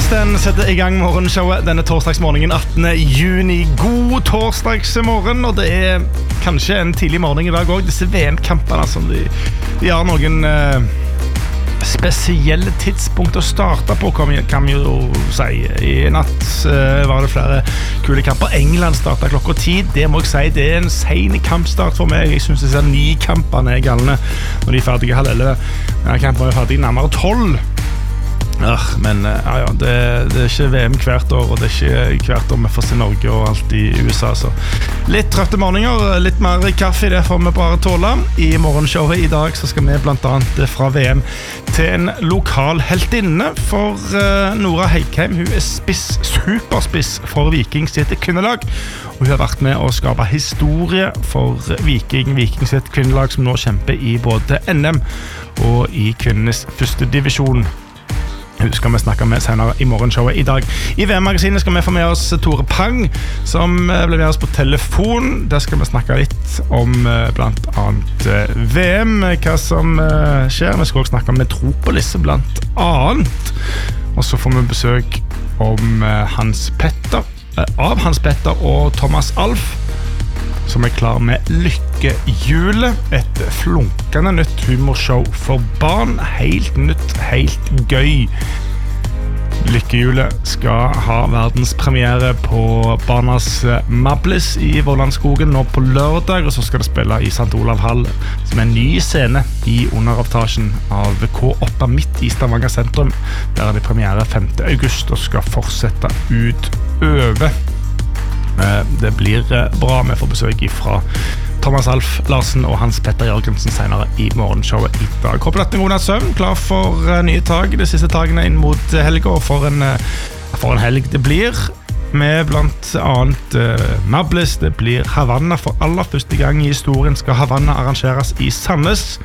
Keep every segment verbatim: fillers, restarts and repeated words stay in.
den setter i gang morgenshowet denne torsdagsmorgenen attende juni. God torsdagsmorgen, og det er kanskje en tidlig morgen i dag også. Disse V M-kampene, altså, de, de har noen eh, spesielle tidspunkt å starte på, kan vi, kan vi jo si. I natt eh, var det flere kule kamper. England startet klokka ti, det må jeg si. Det er en sen kampstart for meg. Jeg synes disse ni kampene er galne når de er ferdige halv elleve. Denne kampen var jo ferdig nærmere tolv. Ja, men ja, ja, det, det er ikke V M hvert år, og det er ikke hvert år vi får se Norge og alt i U S A, så litt trøtte morgener, litt mer kaffe, det får vi bare tåle. I morgenshowet i dag så skal vi blant annet fra V M til en lokal heltinne for uh, Nora Heikheim. Hun er spiss, superspiss for Viking sitt kvinnelag, og hun har vært med å skape historie for Viking, Viking sitt kvinnelag som nå kjemper i både N M og i kvinnenes første divisjon. Hun skal vi snakke med senere i morgenshowet i dag. I V M-magasinet skal vi få med oss Tore Pang, som ble med oss på telefon. Der skal vi snakke litt om blant annet V M, hva som skjer. Vi skal også snakke om Metropolis blant annet. Og så får vi besøk om Hans Petter, av Hans Petter og Thomas Alf, som er klar med Lykkehjulet, et flunkende nytt humorshow for barn. Helt nytt, helt gøy. Lykkehjulet skal ha verdenspremiere på Barnas Mablis i Vålandskogen nå på lørdag, og så skal det spille i Sankt Olav Hall, som er en ny scene i underavtasjen av K åtte midt i Stavanger sentrum. Der er det premiere femte august og skal fortsette utover. Det blir bra. Vi får besøk fra Thomas Alf Larsen og Hans Petter Jørgensen senere i morgenshowet i dag. Håper at en god natt søvn, klar for nye tag de siste dagene inn mot helga, og for en, for en helg det blir. Med blant annet uh, Mablis, det blir Havanna. For aller første gang i historien skal Havanna arrangeres i Sandnes.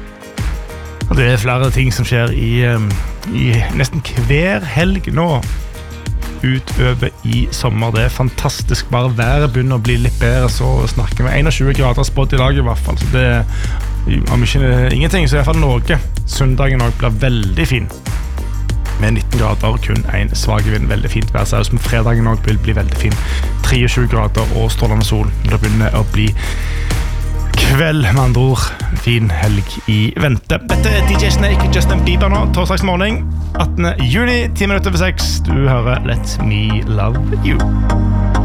Og det er flere ting som skjer i, um, i nesten hver helg nå utover i sommer. Det er fantastisk. Bare været begynner å bli litt bedre, så snakker vi tjueen grader spådd i dag i hvert fall. Så det om ikke ingenting, så i hvert fall noe. Søndagen også blir veldig fin. Med nitten grader, kun en svag vind, veldig fint vær. Så som fredagen også vil bli veldig fin. tjuetre grader og strålende sol. Det begynner å bli kveld, med andre ord. Fin helg i vente. Dette er D J Snake, Justin Bieber nå, torsdagsmorgen, attende juni, ti minutter over seks. Du hører Let Me Love You.